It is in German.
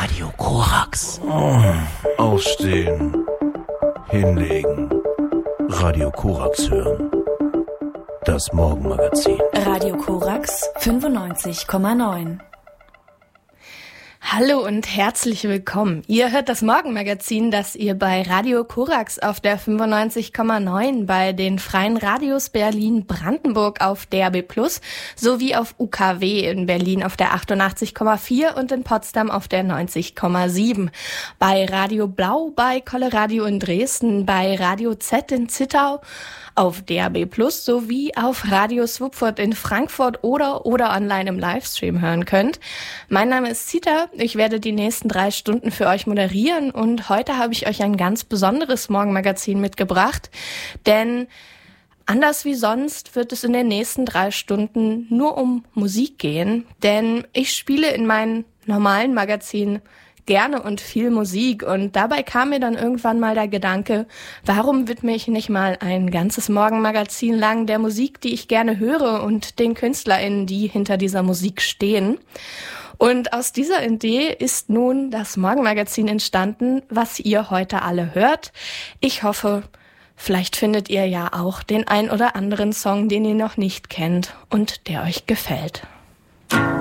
Radio Korax. Aufstehen. Hinlegen. Radio Korax hören. Das Morgenmagazin. Radio Korax 95,9. Hallo und herzlich willkommen. Ihr hört das Morgenmagazin, das ihr bei Radio Korax auf der 95,9, bei den Freien Radios Berlin-Brandenburg auf DAB+ sowie auf UKW in Berlin auf der 88,4 und in Potsdam auf der 90,7. Bei Radio Blau, bei Coleradio in Dresden, bei Radio Z in Zittau, auf DAB+ sowie auf Radio Swupfurt in Frankfurt oder online im Livestream hören könnt. Mein Name ist Zita, ich werde die nächsten 3 Stunden für euch moderieren und heute habe ich euch ein ganz besonderes Morgenmagazin mitgebracht, denn anders wie sonst wird es in den nächsten 3 Stunden nur um Musik gehen, denn ich spiele in meinem normalen Magazin gerne und viel Musik und dabei kam mir dann irgendwann mal der Gedanke, warum widme ich nicht mal ein ganzes Morgenmagazin lang der Musik, die ich gerne höre und den KünstlerInnen, die hinter dieser Musik stehen. Und aus dieser Idee ist nun das Morgenmagazin entstanden, was ihr heute alle hört. Ich hoffe, vielleicht findet ihr ja auch den ein oder anderen Song, den ihr noch nicht kennt und der euch gefällt.